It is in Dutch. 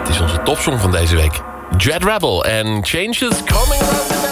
Het is onze topsong van deze week. Dread Rebel en Changes Coming Round the